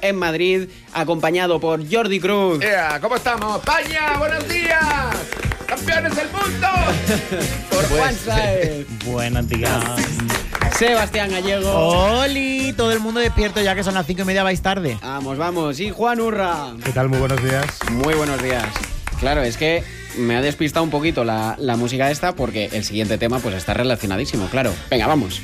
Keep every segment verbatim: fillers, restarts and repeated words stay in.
en Madrid, acompañado por Jordi Cruz. Yeah, ¿cómo estamos? España, buenos días. ¡Campeones del mundo! Por Juan Saez. Buenos días. Sebastián Gallego. ¡Oli! Todo el mundo despierto ya que son las cinco y media, vais tarde. Vamos, vamos. Y Juan Urra. ¿Qué tal? Muy buenos días. Muy buenos días. Claro, es que me ha despistado un poquito la, la música esta porque el siguiente tema pues está relacionadísimo, claro. Venga, vamos.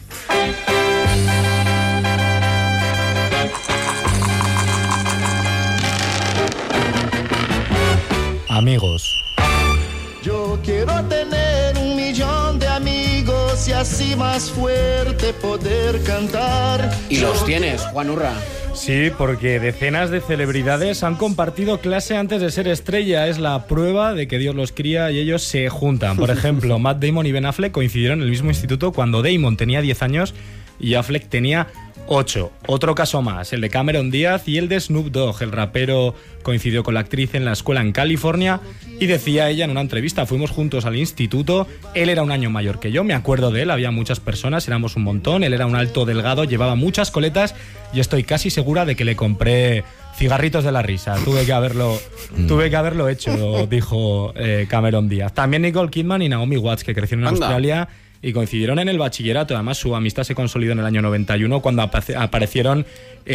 Amigos. Yo quiero tener un millón de amigos y así más fuerte poder cantar. Y los tienes, Juan Urra. Sí, porque decenas de celebridades han compartido clase antes de ser estrella. Es la prueba de que Dios los cría y ellos se juntan. Por ejemplo, Matt Damon y Ben Affleck coincidieron en el mismo instituto cuando Damon tenía diez años y Affleck tenía ocho. Otro caso más, el de Cameron Díaz y el de Snoop Dogg. El rapero coincidió con la actriz en la escuela en California y decía ella en una entrevista: fuimos juntos al instituto, él era un año mayor que yo, me acuerdo de él, había muchas personas, éramos un montón, él era un alto delgado, llevaba muchas coletas y estoy casi segura de que le compré cigarritos de la risa. Tuve que haberlo, tuve que haberlo hecho, dijo eh, Cameron Díaz. También Nicole Kidman y Naomi Watts, que crecieron en Anda. Australia y coincidieron en el bachillerato. Además, su amistad se consolidó en el año noventa y uno cuando ap- aparecieron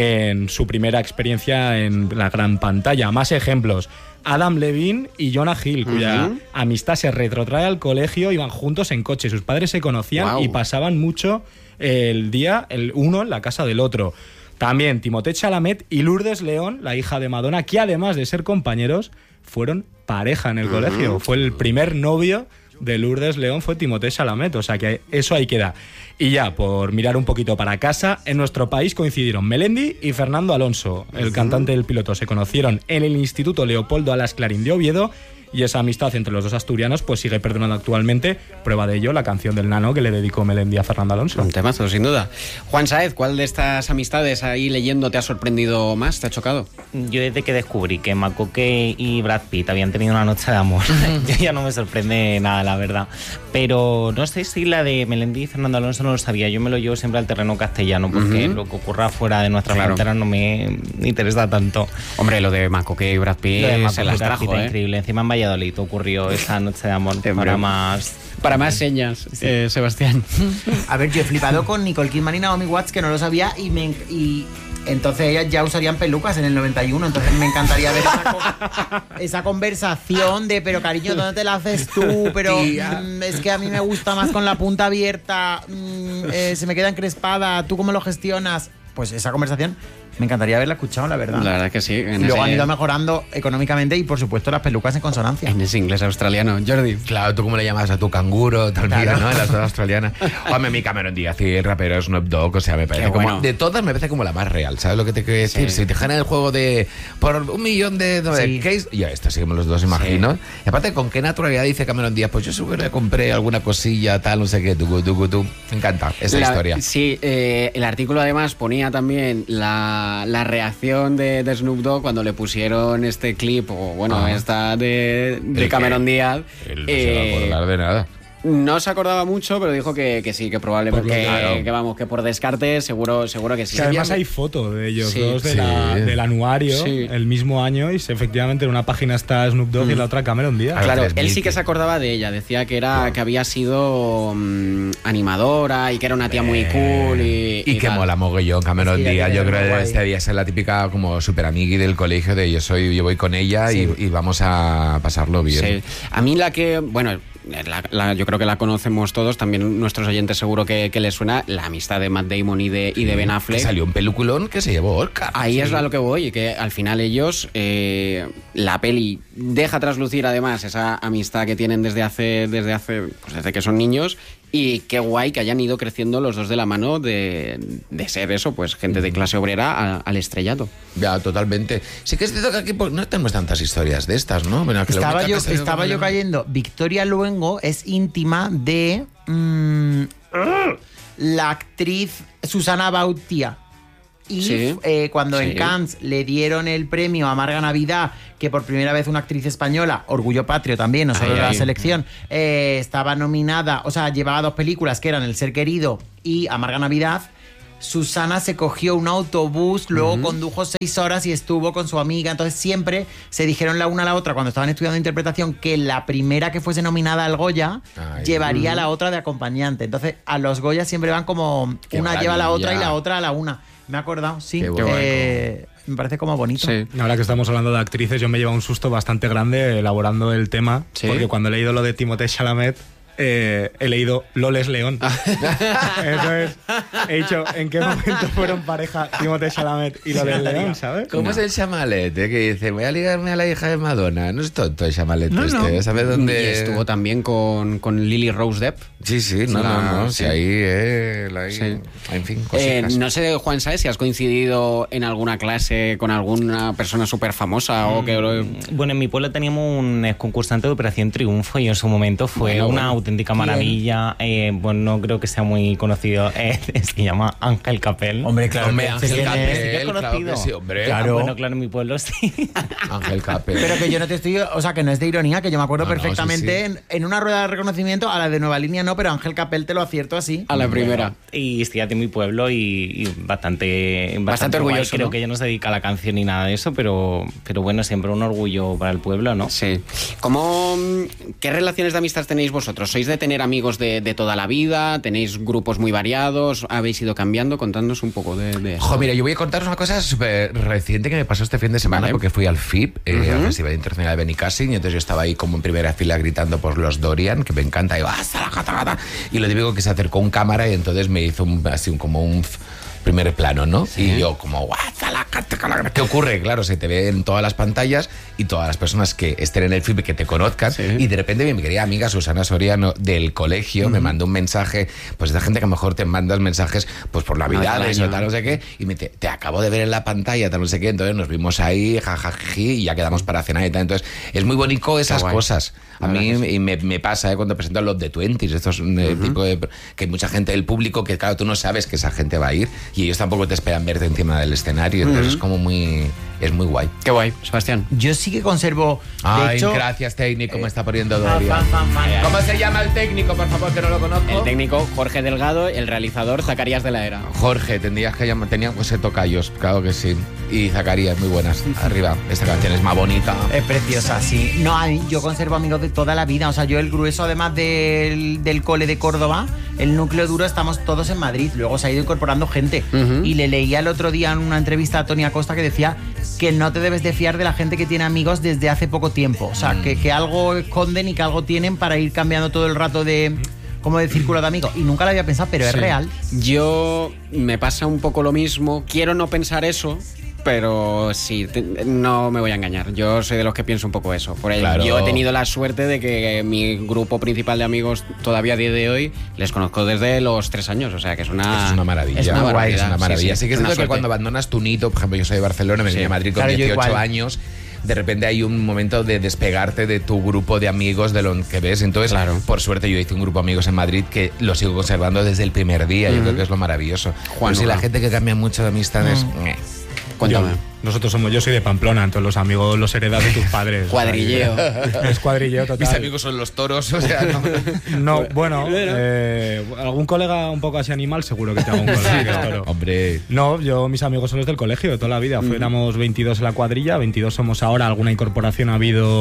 en su primera experiencia en la gran pantalla. Más ejemplos: Adam Levine y Jonah Hill, cuya uh-huh. amistad se retrotrae al colegio, iban juntos en coche, sus padres se conocían wow. y pasaban mucho el día el uno en la casa del otro. También Timothée Chalamet y Lourdes León, la hija de Madonna, que además de ser compañeros, fueron pareja en el uh-huh. colegio. Fue el primer novio de Lourdes León, fue Timothée Chalamet, o sea que eso ahí queda. Y ya, por mirar un poquito para casa, en nuestro país coincidieron Melendi y Fernando Alonso, el uh-huh. cantante del Piloto. Se conocieron en el Instituto Leopoldo Alas Clarín de Oviedo y esa amistad entre los dos asturianos pues sigue perdurando actualmente. Prueba de ello la canción del Nano que le dedicó Melendi a Fernando Alonso. Un temazo, sin duda. Juan Saez, ¿cuál de estas amistades ahí leyendo te ha sorprendido más? ¿Te ha chocado? Yo desde que descubrí que Macoque y Brad Pitt habían tenido una noche de amor, ya no me sorprende nada, la verdad. Pero no sé si la de Melendi y Fernando Alonso no lo sabía. Yo me lo llevo siempre al terreno castellano porque uh-huh. lo que ocurra fuera de nuestras claro. fronteras no me interesa tanto. Hombre, lo de Macoque y Brad Pitt se las trajo, Pitt, ¿eh? Increíble. Encima en Valladolid ocurrió esa noche de amor para más... Para más señas, sí. eh, Sebastián. A ver, yo he flipado con Nicole Kidman y Naomi Watts, que no lo sabía, y, me, y entonces ellas ya usarían pelucas en el noventa y uno, entonces me encantaría ver esa, co- esa conversación de, pero cariño, ¿dónde te la haces tú? Pero mm, es que a mí me gusta más con la punta abierta, mm, eh, se me queda encrespada, ¿tú cómo lo gestionas? Pues esa conversación me encantaría haberla escuchado, la verdad. La verdad que sí. En y luego ese... han ido mejorando económicamente y, por supuesto, las pelucas en consonancia. En ese inglés australiano. Jordi. Claro, ¿tú cómo le llamas a tu canguro? Tal claro. ¿no? En la zona australiana. Hombre, mi Cameron Díaz y el rapero Snoop Dogg, o sea, me parece como... Bueno. De todas me parece como la más real, ¿sabes lo que te quiero decir? Sí. Si te ganan el juego de... Por un millón de... No, sí. de case, ya, esto sí que me los dos imagino. Sí. Y aparte, ¿con qué naturalidad dice Cameron Díaz? Pues yo seguro que le compré alguna cosilla, tal, no sé qué, tú, tú, tú. Me encanta esa la, historia. Sí, eh, el artículo además ponía también la, la reacción De, de Snoop Dogg cuando le pusieron este clip, o bueno, ah. esta de, de Cameron que, Díaz. Él no eh, se va a acordar de nada. No se acordaba mucho, pero dijo que, que sí, que probablemente que, claro. que vamos, que por descarte seguro, seguro que sí. Que además hay foto de ellos sí. dos de sí. la, del anuario sí. el mismo año, y efectivamente en una página está Snoop Dogg mm. y en la otra Cameron Díaz. Claro, él sí que se acordaba de ella, decía que era claro. que había sido um, animadora y que era una tía muy cool y, y, y que tal. Mola mogollón Cameron sí, Díaz. Yo creo que este día es la típica como super amigui del colegio de yo soy, yo voy con ella sí. y, y vamos a pasarlo bien. Sí. A mí la que, bueno, La, la, yo creo que la conocemos todos, también nuestros oyentes seguro que, que les suena la amistad de Matt Damon y de, y de Ben Affleck. Que salió un peliculón que se llevó Oscar. Ahí sí. es a lo que voy, que al final ellos, eh, la peli deja traslucir además esa amistad que tienen desde hace, desde hace, pues desde que son niños. Y qué guay que hayan ido creciendo los dos de la mano de, de ser eso, pues gente de clase obrera a, al estrellato. Ya, totalmente. Sí que es cierto que aquí pues, no tenemos tantas historias de estas, ¿no? Bueno, estaba yo, estaba yo cayendo. Victoria Luengo es íntima de mmm, la actriz Susana Bautía. Y sí, eh, cuando sí. en Cannes le dieron el premio a Marga Navidad, que por primera vez una actriz española, orgullo patrio también, no solo ay, la ay. selección, eh, estaba nominada, o sea, llevaba dos películas que eran El ser querido y Amarga Navidad, Susana se cogió un autobús, luego Ujú. condujo seis horas y estuvo con su amiga. Entonces siempre se dijeron la una a la otra cuando estaban estudiando interpretación que la primera que fuese nominada al Goya Ay, llevaría a ujú. la otra de acompañante. Entonces a los Goya siempre van como Qué una lleva a la otra y maravilla. la otra a la una. Me he acordado, sí. Qué bueno. Eh, me parece como bonito. Sí. Ahora que estamos hablando de actrices, yo me llevo un susto bastante grande elaborando el tema, ¿Sí? porque cuando he leído lo de Timothée Chalamet, eh, he leído Loles León. Entonces, he dicho, ¿en qué momento fueron pareja Timothée Chalamet y Loles León, sabes? ¿Cómo No. es el Chamalet? eh? Que dice, voy a ligarme a la hija de Madonna. No es tonto el Chamalet No, este. no. ¿Sabes Y dónde? estuvo también con, con Lily Rose Depp. Sí, sí, no, La- no, no. sí. Sí, ahí, eh, ahí- Sí. En fin, Eh, cositas. no sé, Juan, ¿sabes si has coincidido en alguna clase con alguna persona súper famosa o que... Bueno, en mi pueblo teníamos un ex concursante de Operación Triunfo y en su momento fue Bueno, una bueno. auténtica ¿Quién? maravilla. Eh, bueno, no creo que sea muy conocido. Eh, se llama Ángel Capel. Hombre, claro. Hombre, que- Ángel que tiene- Capel, sí que es claro conocido. que sí, hombre. Claro. Bueno, claro, en mi pueblo sí. Ángel Capel. Pero que yo no te estoy, o sea, que no es de ironía, que yo me acuerdo No, no, perfectamente sí, sí. En, en una rueda de reconocimiento, a la de Nueva Línea no, pero Ángel Capel te lo acierto así. A la primera. Y estoy de mi pueblo y, y bastante, bastante, guay. orgulloso, Creo ¿no? que ella no se dedica a la canción ni nada de eso, pero, pero bueno, siempre un orgullo para el pueblo, ¿no? Sí. ¿Cómo, ¿Qué relaciones de amistad tenéis vosotros? ¿Sois de tener amigos de, de toda la vida? ¿Tenéis grupos muy variados? ¿Habéis ido cambiando? Contadnos un poco de, de eso. Jo, mira, yo voy a contaros una cosa súper reciente que me pasó este fin de semana Vale. porque fui al F I P, eh, Ujú. al Festival Internacional de Benicassim, y entonces yo estaba ahí como en primera fila gritando por los Dorian, que me encanta, y, digo, "Hasta la gata, gata", y lo típico que se acercó un cámara y entonces me hizo un, así un, como un f- primer plano, ¿no? Y yo como, "Hasta la gata, gata". ¿Qué ocurre? Claro, se te ve en todas las pantallas y todas las personas que estén en el F I P que te conozcan, Sí. y de repente mi querida amiga Susana Soriano del colegio me mandó un mensaje, pues de gente que a lo mejor te mandas mensajes pues por Navidades al o año. tal, no sé qué, y me dice, te acabo de ver en la pantalla, tal, no sé qué, entonces nos vimos ahí, jajajiji, y ya quedamos para cenar y tal. Entonces, es muy bonito esas guay. cosas. A La mí verdad que y me, me pasa eh, cuando presento los de Twenties, estos eh, tipo de que hay mucha gente del público que claro, tú no sabes que esa gente va a ir y ellos tampoco te esperan verte encima del escenario, entonces Ujú. es como muy es muy guay. Qué guay, Sebastián. Yo sí que conservo. De Ay, hecho, gracias técnico, me está poniendo fan, Dorian. fan, fan, fan. ¿Cómo se llama el técnico, por favor, que no lo conozco? El técnico Jorge Delgado, el realizador Zacarías de la Era. Jorge, tendrías que llamar, tenían que ser tocayos, claro que sí. Y Zacarías, muy buenas. Arriba, esta canción es más bonita. Es preciosa, sí. No, a mí- yo conservo amigos de toda la vida. O sea, yo el grueso, además del, del cole de Córdoba, el núcleo duro, estamos todos en Madrid. Luego se ha ido incorporando gente. Ujú. Y le leía el otro día en una entrevista a Tony Acosta que decía que no te debes de fiar de la gente que tiene amigos desde hace poco tiempo. O sea, que, que algo esconden y que algo tienen para ir cambiando todo el rato de... como de círculo de amigos. Y nunca lo había pensado, pero es Sí. real. Yo me pasa un poco lo mismo. Quiero no pensar eso, pero sí, te- no me voy a engañar. Yo soy de los que pienso un poco eso. Por ello, Claro. yo he tenido la suerte de que mi grupo principal de amigos todavía a día de hoy les conozco desde los tres años. O sea, que es una, Eso es una maravilla. Es una Es una barbaridad. maravilla. Sí, Sí, sí, que es una cierto que suerte. cuando abandonas tu nido, por ejemplo, yo soy de Barcelona, me Sí. vine a Madrid con Claro, yo dieciocho igual. años. De repente hay un momento de despegarte de tu grupo de amigos, de lo que ves. Entonces, Claro. por suerte, yo hice un grupo de amigos en Madrid que lo sigo conservando desde el primer día. Yo Ujú. creo que es lo maravilloso. Juan, Pero si la Juan. gente que cambia mucho de amistades. eh. Cuéntame. Yo- nosotros somos, yo soy de Pamplona, entonces los amigos los heredas de tus padres. o sea, Cuadrilleo. que- es cuadrilleo total. Mis amigos son los toros, o sea, no. No, bueno, eh, algún colega un poco así animal seguro que te hago un colega que es toro. Hombre. No, yo, mis amigos son los del colegio de toda la vida. Fuéramos veintidós en la cuadrilla, veintidós somos ahora. Alguna incorporación ha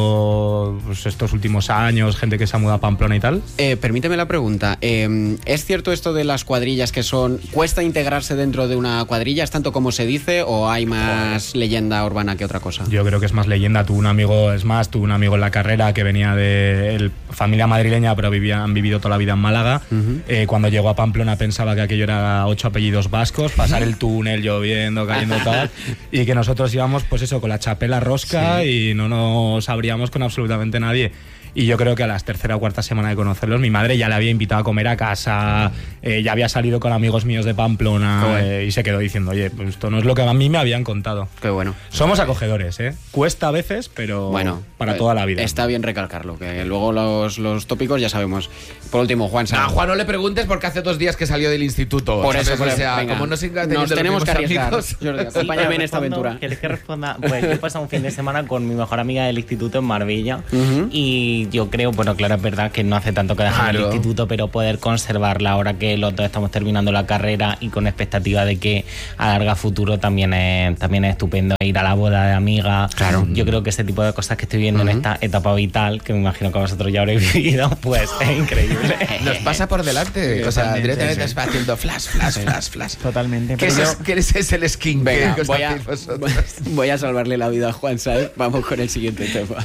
habido pues, estos últimos años, gente que se ha mudado a Pamplona y tal. Eh, permíteme la pregunta. Eh, ¿Es cierto esto de las cuadrillas que son... ¿Cuesta integrarse dentro de una cuadrilla? ¿Es tanto como se dice o hay más leyenda urbana que otra cosa? Yo creo que es más leyenda. Tuve un amigo, es más, tuve un amigo en la carrera que venía de el- familia madrileña, pero vivía, han vivido toda la vida en Málaga. Ujú. Eh, cuando llegó a Pamplona pensaba que aquello era ocho apellidos vascos, pasar el túnel lloviendo, cayendo tal, y que nosotros íbamos, pues eso, con la chapela rosca y no nos abríamos con absolutamente nadie. Y yo creo que a la tercera o cuarta semana de conocerlos, mi madre ya le había invitado a comer a casa, eh, ya había salido con amigos míos de Pamplona Qué guay. eh, y se quedó diciendo, oye, pues esto no es lo que a mí me habían contado. Qué bueno. Somos acogedores, ¿eh? Cuesta a veces, pero Bueno, para eh, toda la vida. Está bien recalcarlo, que luego los, los tópicos ya sabemos. Por último, Juan A San. Juan no le preguntes porque hace dos días que salió del instituto. Por eso, ¿sabes? por O eso, sea, venga, como no siga nos teniendo los tenemos que mismos arriesgar. amigos. Jordi, Sí, acompáñame en pero esta respondo, aventura. ¿Queréis que responda? Pues yo he pasado un fin de semana con mi mejor amiga del instituto en Marbella Ujú. y y yo creo, bueno, claro, es verdad que no hace tanto que dejar Claro. el instituto, pero poder conservarla ahora que los dos estamos terminando la carrera y con expectativa de que a larga futuro también es, también es estupendo ir a la boda de amiga. Claro. Yo creo que ese tipo de cosas que estoy viendo uh-huh. en esta etapa vital, que me imagino que vosotros ya habréis vivido, pues es increíble. Nos pasa por delante. O sea, directamente está haciendo flash, flash, flash, flash. Totalmente. ¿Qué es, Pero yo- ¿Qué es, es el skin? Venga, ¿Qué os voy a, hacéis vosotros? voy a salvarle la vida a Juan Saez. Vamos con el siguiente tema.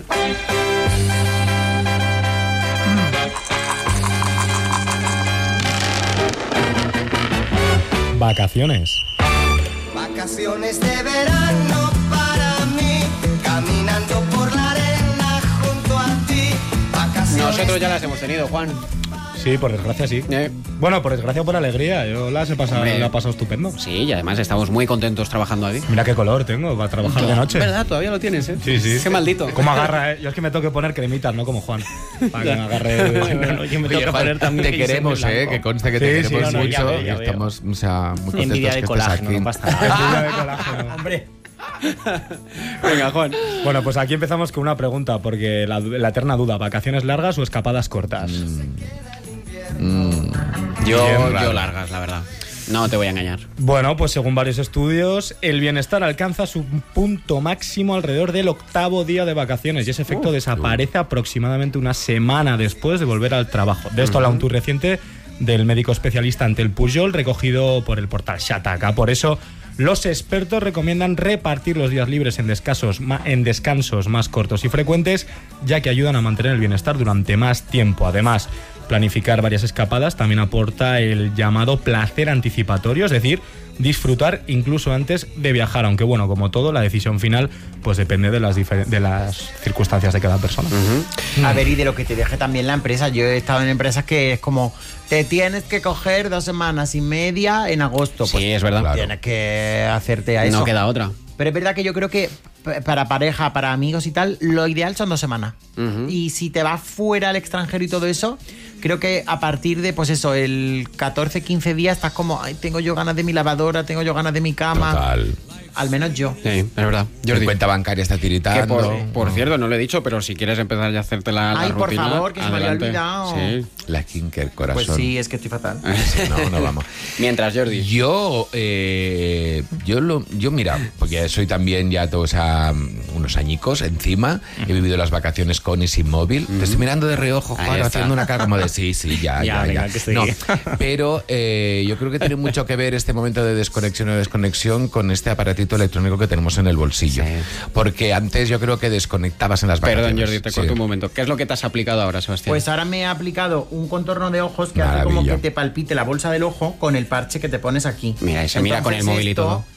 Vacaciones. Vacaciones de verano para mí, caminando por la arena junto a ti. Vacaciones Nosotros ya las hemos tenido, Juan. Sí, por desgracia sí. Eh, Bueno, por desgracia o por alegría. Yo las he pasado, Hombre. la he pasado estupendo. Sí, y además estamos muy contentos trabajando aquí. Mira qué color tengo para trabajar de noche. ¿Verdad? Todavía lo tienes, ¿eh? Sí, sí. Qué maldito. ¿Cómo agarra, eh? Yo es que me tengo que poner cremitas, no como Juan. Para que me agarre. Bueno, yo me tengo Oye, que Juan, poner también te que hice queremos, en eh, blanco. que conste que Sí, te sí, queremos no, no, ya mucho veo, ya y veo. estamos, o sea, muy contentos Envidia de que estés colágeno, aquí. no pasa nada. Envidia de colágeno. Hombre, Venga, Juan. Bueno, pues aquí empezamos con una pregunta, porque la, la eterna duda: ¿vacaciones largas o escapadas cortas? Yo, Bien raro. yo largas, la verdad. No te voy a engañar. Bueno, pues según varios estudios, el bienestar alcanza su punto máximo alrededor del octavo día de vacaciones y ese efecto desaparece aproximadamente una semana después de volver al trabajo. De esto habla un tuit reciente del médico especialista ante el Pujol, recogido por el portal Shataka. Por eso, los expertos recomiendan repartir los días libres en descansos, ma- en descansos más cortos y frecuentes, ya que ayudan a mantener el bienestar durante más tiempo. Además, planificar varias escapadas también aporta el llamado placer anticipatorio, es decir, disfrutar incluso antes de viajar, aunque bueno, como todo, la decisión final pues depende de las, difer- de las circunstancias de cada persona. a ver, y de lo que te deje también la empresa. Yo he estado en empresas que es como, te tienes que coger dos semanas y media en agosto. Pues Sí, es verdad. Claro. tienes que hacerte a eso. No queda otra. Pero es verdad que yo creo que p- para pareja, para amigos y tal, lo ideal son dos semanas. Ujú. Y si te vas fuera al extranjero y todo eso, creo que a partir de, pues eso, el catorce, quince días estás como, ay, tengo yo ganas de mi lavadora, tengo yo ganas de mi cama. Total. Al menos yo. Sí, es verdad. Mi Jordi. cuenta bancaria está Que tiritando. por, por cierto, no lo he dicho, pero si quieres empezar ya a hacerte la, la Ay, por rutina, favor, que se me había adelante. olvidado. Sí. La skincare, corazón. Pues sí, es que estoy fatal. No, no vamos. Mientras, Jordi. Yo, eh, yo, lo, yo mira, porque soy también ya todos a unos añicos encima, he vivido las vacaciones con y sin móvil. Te estoy mirando de reojo, Ahí Juan, está. haciendo una cara como de sí, sí, ya, Ya, ya, venga, ya. que No, sigue. pero eh, yo creo que tiene mucho que ver este momento de desconexión o desconexión con este aparatito electrónico que tenemos en el bolsillo. Sí. Porque antes yo creo que desconectabas en las vacaciones. Perdón, Jordi, te Sí. corto un momento. ¿Qué es lo que te has aplicado ahora, Sebastián? Pues ahora me he aplicado un contorno de ojos que hace Maravilla. como que te palpite la bolsa del ojo con el parche que te pones aquí. Mira, y se mira con el móvil y esto, todo.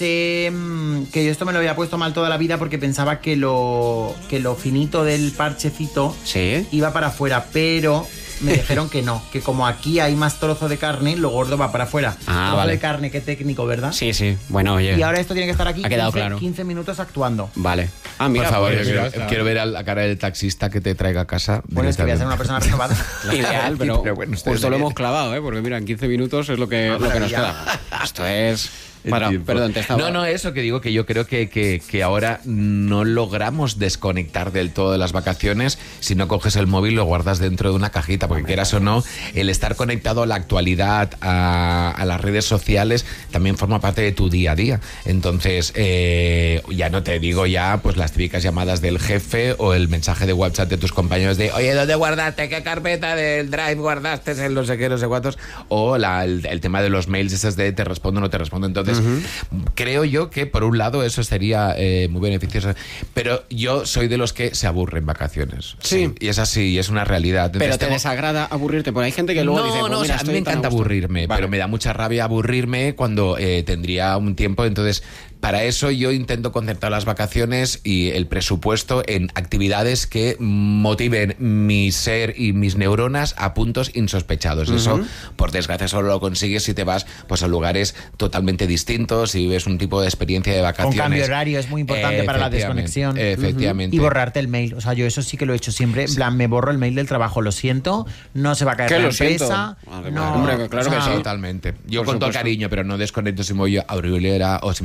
Sé mm, que yo esto me lo había puesto mal toda la vida porque pensaba que lo, que lo finito del parchecito Sí. iba para afuera, pero me dijeron que no, que como aquí hay más trozo de carne, lo gordo va para afuera. Ah, trozo vale. de carne, qué técnico, ¿verdad? Sí, sí. Bueno, oye. Y ahora esto tiene que estar aquí Ha quedado quince, claro. quince minutos actuando. Vale. Ah, mira, Por favor, pues, yo mira, quiero, está. quiero ver a la cara del taxista que te traiga a casa. Bueno, es que voy a ser una persona renovada. ideal, pero, Pero bueno, ustedes justo lo me- hemos clavado, ¿eh? Porque mira, en quince minutos es lo que, lo que nos queda. Esto es... El Bueno, tiempo. perdón, te estaba... No, no, eso que digo que yo creo que, que, que ahora no logramos desconectar del todo de las vacaciones si no coges el móvil y lo guardas dentro de una cajita, porque quieras o no, el estar conectado a la actualidad, a, a las redes sociales, también forma parte de tu día a día. Entonces, eh, ya no te digo ya pues las típicas llamadas del jefe o el mensaje de WhatsApp de tus compañeros de, oye, ¿dónde guardaste? ¿Qué carpeta del Drive guardaste en no sé qué, no sé cuántos? O la, el, el tema de los mails esos de te respondo o no te respondo. Entonces, creo yo que por un lado eso sería eh, muy beneficioso, pero yo soy de los que se aburren en vacaciones. Sí. Y es así, y es una realidad. Pero Entonces, te tengo- desagrada aburrirte, porque hay gente que luego no, dice... pues no, o mira, sea, a mí estoy me tan encanta a gusto. aburrirme, Vale. pero me da mucha rabia aburrirme cuando eh, tendría un tiempo. Entonces, para eso yo intento concentrar las vacaciones y el presupuesto en actividades que motiven mi ser y mis neuronas a puntos insospechados. Eso, por desgracia, solo lo consigues si te vas pues a lugares totalmente distintos y ves un tipo de experiencia de Con vacaciones. cambio horario es muy importante para la Efectivamente, desconexión. Efectivamente. Y borrarte el mail. O sea, yo eso sí que lo he hecho siempre. En plan, me borro el mail del trabajo. Lo siento, no se va a caer Que la lo siento. empresa. Además, No, hombre, claro o que sea, sí. Totalmente. Yo Por con todo supuesto. cariño, pero no desconecto si me voy a Aureliera o si me voy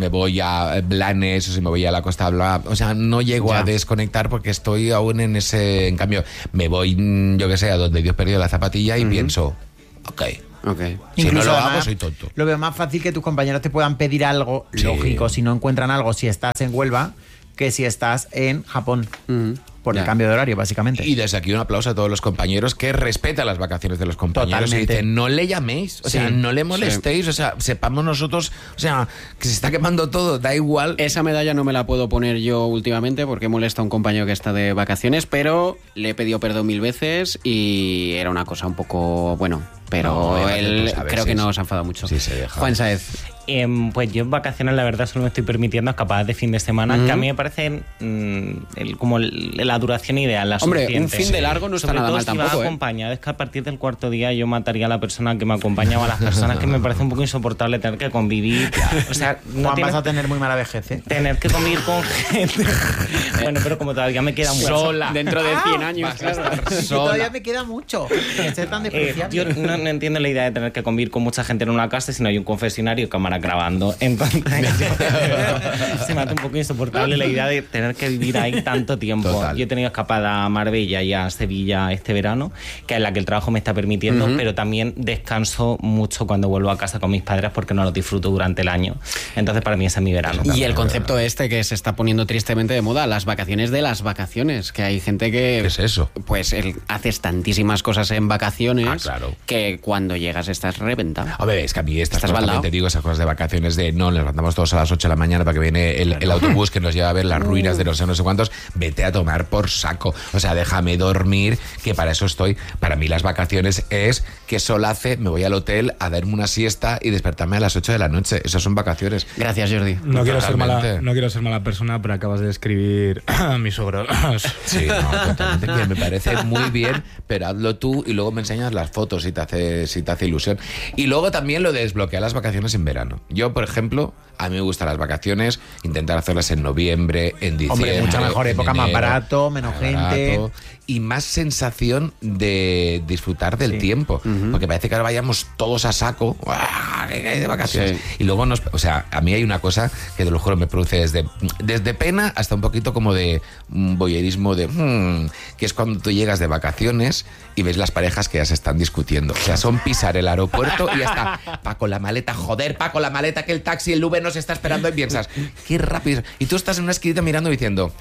a Blanes o si me voy a la Costa Blanca. O sea, no llego ya. a desconectar porque estoy aún en ese... En cambio, me voy, yo que sé, a donde Dios perdió la zapatilla y uh-huh. pienso, ok... Okay. Si Incluso no lo además, hago, soy tonto. Lo veo más fácil que tus compañeros te puedan pedir algo, sí. lógico, si no encuentran algo, si estás en Huelva, que si estás en Japón. Uh-huh. Por ya. el cambio de horario, básicamente. Y desde aquí un aplauso a todos los compañeros que respetan las vacaciones de los compañeros. Totalmente. Y dicen, no le llaméis, o sí. sea, no le molestéis, sí. o sea, sepamos nosotros, o sea, que se está quemando todo, da igual. Esa medalla no me la puedo poner yo últimamente porque molesta a un compañero que está de vacaciones, pero le he pedido perdón mil veces y era una cosa un poco, bueno, pero no, él creo que no se ha enfadado mucho. Sí, se deja. Juan Sáez. Eh, pues yo en vacaciones la verdad solo me estoy permitiendo escapadas de fin de semana, uh-huh. que a mí me parece mmm, el, como el, la duración ideal, la Hombre, suficiente. un fin de largo no está Sobre nada todo mal si tampoco, va ¿eh? acompañado, es que a partir del cuarto día yo mataría a la persona que me acompañaba, a las personas que me parece un poco insoportable tener que convivir. O sea, no Juan, tienes, vas a tener muy mala vejez, ¿eh? Tener que convivir con gente. Bueno, pero como todavía me queda mucho. Sola. Dentro de cien años. Claro. Todavía me queda mucho. Ser tan despreciable. Eh, yo no, no entiendo la idea de tener que convivir con mucha gente en una casa si no hay un confesionario y cámara grabando. Entonces, se me hace un poco insoportable la idea de tener que vivir ahí tanto tiempo. Total. Yo he tenido escapada a Marbella y a Sevilla este verano, que es la que el trabajo me está permitiendo, uh-huh. pero también descanso mucho cuando vuelvo a casa con mis padres porque no los disfruto durante el año. Entonces, para mí ese es mi verano. Y el concepto este que se está poniendo tristemente de moda, las vacaciones de las vacaciones, que hay gente que... ¿Qué es eso? Pues el, haces tantísimas cosas en vacaciones ah, claro. que cuando llegas estás reventado. A ver, es que a mí estas cosas también te digo, esas cosas de vacaciones de no, nos levantamos todos a las ocho de la mañana para que viene el, el autobús que nos lleva a ver las ruinas de no sé no sé cuántos, vete a tomar por saco. O sea, déjame dormir, que para eso estoy. Para mí las vacaciones es que sol hace, me voy al hotel a darme una siesta y despertarme a las ocho de la noche. Esas son vacaciones. Gracias, Jordi. No quiero, ser mala, no quiero ser mala persona, pero acabas de describir a mis suegros. Sí, no, totalmente bien. Me parece muy bien, pero hazlo tú y luego me enseñas las fotos si te hace, si te hace ilusión. Y luego también lo de desbloquear las vacaciones en verano. Yo, por ejemplo, a mí me gustan las vacaciones, intentar hacerlas en noviembre, en diciembre. Hombre, mucha mejor época, enero, más barato, menos barato, gente. Y más sensación de disfrutar del sí. tiempo. Uh-huh. Porque parece que ahora vayamos todos a saco de vacaciones. Sí. Y luego nos... O sea, a mí hay una cosa que te lo juro me produce desde, desde pena hasta un poquito como de um, voyerismo de... Hmm, que es cuando tú llegas de vacaciones y ves las parejas que ya se están discutiendo. O sea, son pisar el aeropuerto y ya está. Paco, la maleta, joder, Paco, la maleta, que el taxi, el Uber nos está esperando y piensas, qué rápido. Y tú estás en una esquinita mirando y diciendo...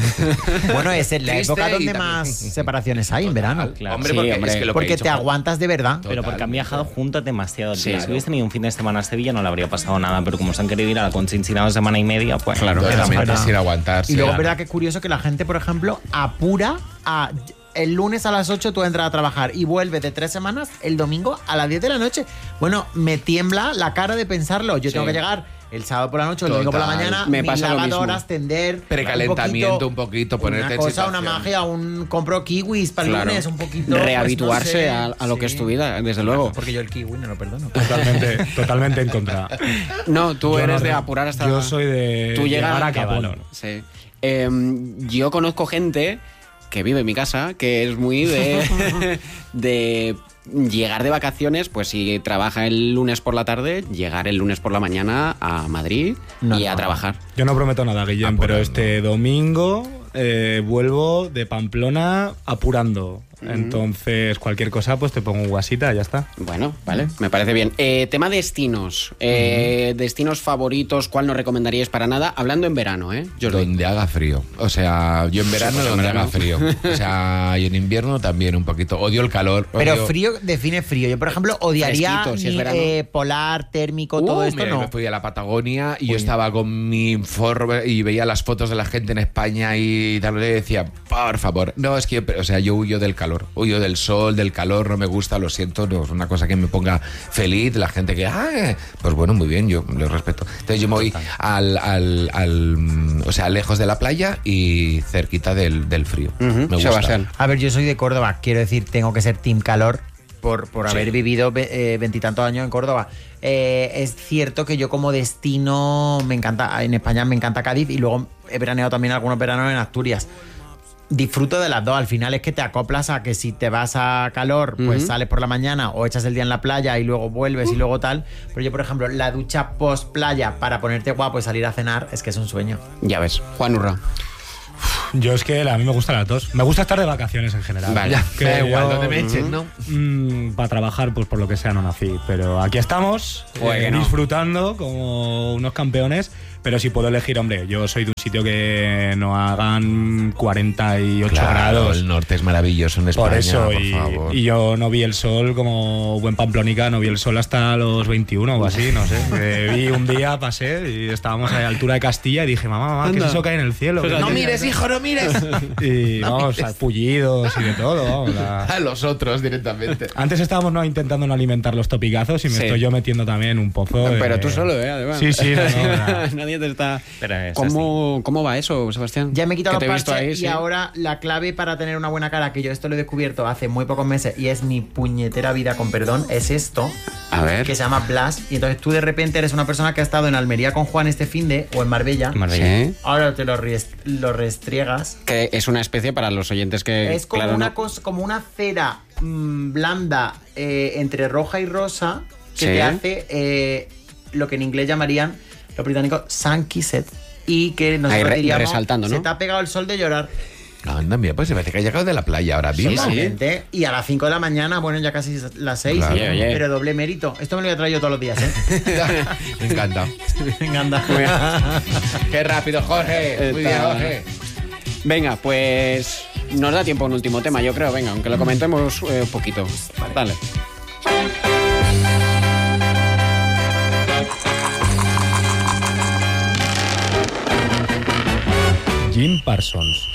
Bueno, es en la época donde más separaciones hay, en verano. Claro. Hombre, porque, sí, hombre, es que lo porque que dicho, te aguantas de verdad. Pero porque han viajado juntos demasiado. Sí, si hubiese tenido un fin de semana a Sevilla no le habría pasado nada, pero como se han querido ir a la Conchinchina una semana y media, pues claro, claramente sin aguantarse. Y luego es verdad que es curioso que la gente, por ejemplo, apura a... El lunes a las ocho tú entras a trabajar y vuelves de tres semanas el domingo a las diez de la noche. Bueno, me tiembla la cara de pensarlo. Yo sí. tengo que llegar el sábado por la noche o el domingo por la mañana, me pasa lavadoras, tender, precalentamiento un poquito, un poquito ponerte una cosa, una magia, un compro kiwis para claro. el lunes, un poquito rehabituarse pues, no sé. a, a lo sí. que es tu vida, desde luego. Porque yo el kiwi no lo perdono. Totalmente, totalmente en contra. No, tú yo eres no, de apurar hasta. Yo soy de tú llegar a Capón. Sí. Eh, yo conozco gente que vive en mi casa, que es muy de, de llegar de vacaciones, pues si trabaja el lunes por la tarde, llegar el lunes por la mañana a Madrid no, y a no. trabajar. Yo no prometo nada, Guillem, pero este domingo eh, vuelvo de Pamplona apurando. Entonces, cualquier cosa, pues te pongo un guasita, ya está. Bueno, vale, me parece bien. Eh, tema destinos. Eh, uh-huh. Destinos favoritos, ¿cuál no recomendaríais para nada? Hablando en verano, ¿eh? Jordi. Donde haga frío. O sea, yo en verano sí, donde haga frío. O sea, y en invierno también un poquito. Odio el calor. Odio... Pero frío define frío. Yo, por ejemplo, odiaría si ni, eh, polar, térmico, uh, todo esto, mira, no. Me fui a la Patagonia y Uy. yo estaba con mi forro y veía las fotos de la gente en España y tal, y decía, por favor. No, es que, o sea, yo huyo del calor. Huyo del sol, del calor, no me gusta, lo siento, no es una cosa que me ponga feliz. La gente que, ah, pues bueno, muy bien, yo lo respeto. Entonces yo me voy al, al, al o sea, lejos de la playa y cerquita del, del frío. Uh-huh. Me gusta. A ver, yo soy de Córdoba, quiero decir, tengo que ser team calor por, por haber sí. vivido veintitantos eh, años en Córdoba. Eh, es cierto que yo como destino me encanta, en España me encanta Cádiz y luego he veraneado también algunos veranos en Asturias. disfruto de las dos. Al final es que te acoplas a que si te vas a calor, pues uh-huh. sales por la mañana o echas el día en la playa y luego vuelves uh. y luego tal. Pero yo, por ejemplo, la ducha post playa para ponerte guapo y salir a cenar es que es un sueño. Ya ves. Juan Urra. Yo es que a mí me gustan las dos. Me gusta estar de vacaciones en general. Vale, que da igual donde me echen, ¿no? Mmm, para trabajar, pues por lo que sea no nací. Pero aquí estamos, eh, no. disfrutando como unos campeones. Pero si puedo elegir, hombre, yo soy de un sitio que no hagan cuarenta y ocho claro, grados. El norte es maravilloso en España, por eso, por y, favor. Y yo no vi el sol como buen pamplónica, no vi el sol hasta los veintiuno o así, no sé. Eh, vi un día, pasé y estábamos a la altura de Castilla y dije, mamá, mamá, ¿qué es eso que hay en el cielo? Pues no mires, hijo, no mires. Y no vamos, mires. pullidos y de todo, vamos. La... A los otros directamente. Antes estábamos no intentando no alimentar los topicazos y me sí. estoy yo metiendo también un pozo. Pero de... tú solo, ¿eh? Además. Sí, sí, no, no, no. Nadie te está... Pero ¿Cómo, ¿Cómo va eso, Sebastián? Ya me he quitado los parches ahí, y sí. ahora la clave para tener una buena cara, que yo esto lo he descubierto hace muy pocos meses y es mi puñetera vida, con perdón, es esto. A ver. Que se llama Blush. Y entonces tú de repente eres una persona que ha estado en Almería con Juan este finde o en Marbella. Marbella. ¿Sí? Ahora te lo, rest- lo restriegas. Que es una especie para los oyentes que... Es como, claro, una, no... cosa, como una cera mmm, blanda eh, entre roja y rosa que ¿Sí? te hace eh, lo que en inglés llamarían los británicos sun-kissed. Y que nosotros re- diríamos, resaltando, ¿no? Se te ha pegado el sol de llorar. Anda, mira, pues se me hace que ha llegado de la playa ahora mismo. Sí, sí. Y a las cinco de la mañana, bueno, ya casi las seis, Claro. ¿eh? Oye, oye. Pero doble mérito. Esto me lo voy a traer yo todos los días, ¿eh? Me encanta. Me encanta. Qué rápido, Jorge. Muy bien, Jorge. Venga, pues nos da tiempo a un último tema, yo creo. Venga, aunque lo comentemos un eh, poquito. Vale. Dale. Jim Parsons.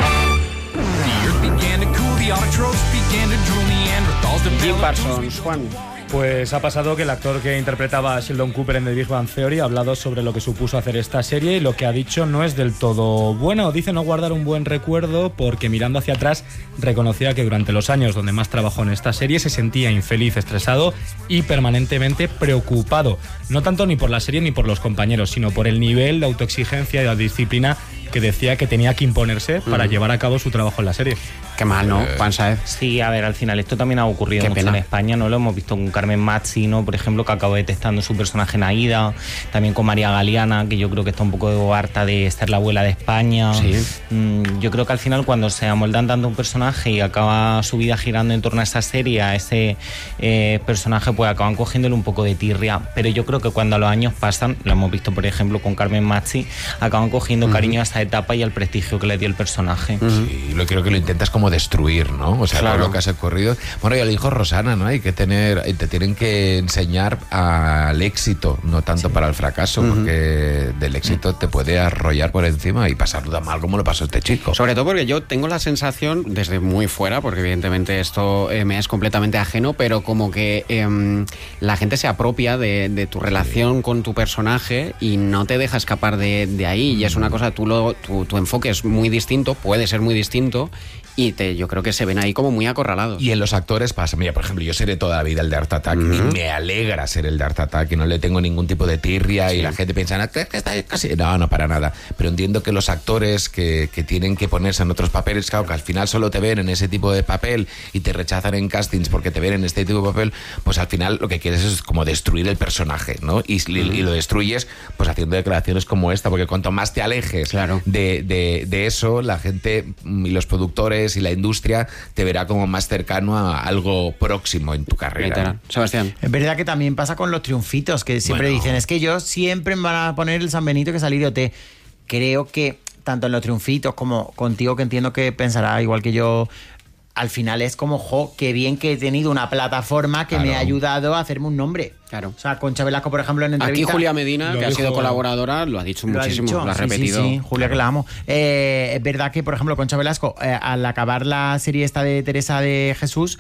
Jim Parsons, Juan. Pues ha pasado que el actor que interpretaba a Sheldon Cooper en The Big Bang Theory ha hablado sobre lo que supuso hacer esta serie y lo que ha dicho no es del todo bueno. Dice no guardar un buen recuerdo porque mirando hacia atrás reconocía que durante los años donde más trabajó en esta serie se sentía infeliz, estresado y permanentemente preocupado. No tanto ni por la serie ni por los compañeros, sino por el nivel de autoexigencia y de disciplina que decía que tenía que imponerse para uh-huh. llevar a cabo su trabajo en la serie. Qué mal, ¿no? Juan Saez. Sí, a ver, al final esto también ha ocurrido Qué mucho pena. en España, ¿no? Lo hemos visto con Carmen Machi, ¿no? Por ejemplo, que acabó detestando su personaje en Aída, también con María Galeana, que yo creo que está un poco harta de ser la abuela de España. Sí. Mm, yo creo que al final cuando se amoldan tanto un personaje y acaba su vida girando en torno a esa serie, a ese eh, personaje, pues acaban cogiéndole un poco de tirria. Pero yo creo que cuando los años pasan, lo hemos visto por ejemplo con Carmen Machi, acaban cogiendo uh-huh. cariño a esa etapa y al prestigio que le dio el personaje. Uh-huh. Sí, lo creo que lo intentas como destruir, ¿no? O sea, claro. Todo lo que has ocurrido. Bueno, y al hijo Rosana, ¿no? Hay que tener, te tienen que enseñar al éxito, no tanto sí. para el fracaso, uh-huh. porque del éxito te puede arrollar por encima y pasarlo tan mal como lo pasó este chico. Sobre todo porque yo tengo la sensación, desde muy fuera, porque evidentemente esto eh, me es completamente ajeno, pero como que eh, la gente se apropia de, de tu relación sí. con tu personaje y no te deja escapar de, de ahí. Uh-huh. Y es una cosa, tú lo, tu, tu enfoque es muy distinto, puede ser muy distinto. Y te, yo creo que se ven ahí como muy acorralados. Y en los actores pasa, mira, por ejemplo, yo seré toda la vida el de Art Attack uh-huh. y me alegra ser el de Art Attack y no le tengo ningún tipo de tirria sí. y la gente piensa, ¿qué, qué está casi? No, no, para nada. Pero entiendo que los actores que, que tienen que ponerse en otros papeles, claro, que al final solo te ven en ese tipo de papel y te rechazan en castings porque te ven en este tipo de papel, pues al final lo que quieres es como destruir el personaje, ¿no? Y, uh-huh. y lo destruyes pues haciendo declaraciones como esta, porque cuanto más te alejes claro. de, de, de eso, la gente y los productores y la industria te verá como más cercano a algo próximo en tu carrera. Sebastián. Es verdad que también pasa con los triunfitos, que siempre bueno. dicen, es que yo siempre me van a poner el San Benito que salí de O T. Creo que tanto en los triunfitos como contigo, que entiendo que pensará igual que yo, al final es como, jo, qué bien que he tenido una plataforma que claro. me ha ayudado a hacerme un nombre. Claro. O sea, Concha Velasco, por ejemplo, en entrevista... Aquí Julia Medina, que ha sido colaboradora, lo ha dicho lo muchísimo, ha dicho. lo ha sí, repetido. Sí, sí, Julia, claro. que la amo. Eh, es verdad que, por ejemplo, Concha Velasco, eh, al acabar la serie esta de Teresa de Jesús,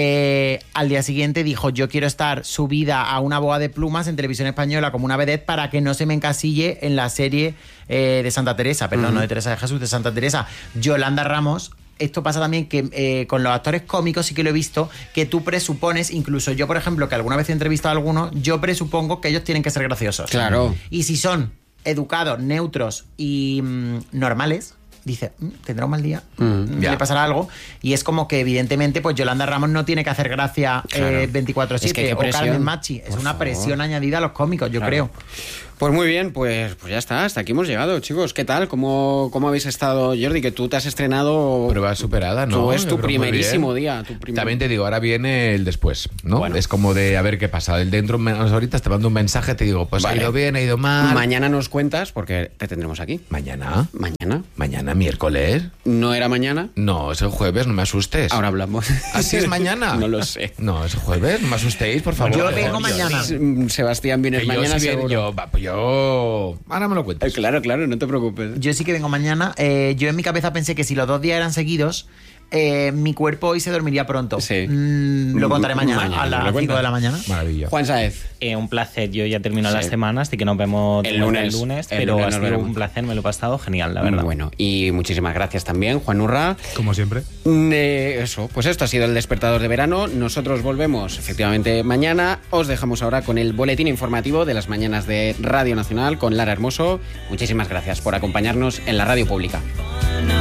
eh, al día siguiente dijo, yo quiero estar subida a una boa de plumas en Televisión Española como una vedette para que no se me encasille en la serie eh, de Santa Teresa, perdón, uh-huh. no de Teresa de Jesús, de Santa Teresa. Yolanda Ramos... Esto pasa también que eh, con los actores cómicos sí que lo he visto, que tú presupones, incluso yo, por ejemplo, que alguna vez he entrevistado a algunos, yo presupongo que ellos tienen que ser graciosos. Claro. Y si son educados, neutros y mmm, normales, dice, mm, tendrá un mal día, Mm, ya. le pasará algo. Y es como que, evidentemente, pues Yolanda Ramos no tiene que hacer gracia Claro. eh, veinticuatro siete. Es que qué o presión. Carmen Machi. Es Por una favor. presión añadida a los cómicos, yo Claro. creo. Pues muy bien, pues, pues ya está, hasta aquí hemos llegado, chicos. ¿Qué tal? ¿Cómo, cómo habéis estado, Jordi? Que tú te has estrenado... Prueba superada, ¿no? Tú es Yo tu creo muy primerísimo bien. día. Tu prim- También te digo, ahora viene el después, ¿no? Bueno. Es como de a ver qué pasa. El dentro, menos ahorita te mando un mensaje, te digo, pues Vale. ha ido bien, ha ido mal. Mañana nos cuentas porque te tendremos aquí. Mañana. Mañana. Mañana, miércoles. ¿No era mañana? No, es el jueves, no me asustes. Ahora hablamos. ¿Así es mañana? No lo sé. No, es el jueves, no me asustéis, por favor. Yo vengo mañana. Sebastián, vienes Que yo mañana sí viene- seguro. yo, va, pues yo... Ahora me lo Eh, cuentas. Claro, claro, no te preocupes. Yo sí que vengo mañana. Eh, yo en mi cabeza pensé que si los dos días eran seguidos, eh, mi cuerpo hoy se dormiría pronto. Sí. Mm, lo contaré mañana, Mañana, a ¿me lo las cinco cuentas? de la mañana. Maravilla. Juan Saez. Eh, un placer, yo ya termino Sí. la semana, así que nos vemos El de vuelta lunes. el lunes, El pero lunes ha nos sido veremos. un placer, me lo he pasado genial, la verdad. Bueno, y muchísimas gracias también, Juan Urra. Como siempre. Mm, eh, eso, pues esto ha sido el Despertador de Verano. Nosotros volvemos efectivamente mañana. Os dejamos ahora con el boletín informativo de las mañanas de Radio Nacional con Lara Hermoso. Muchísimas gracias por acompañarnos en la radio pública.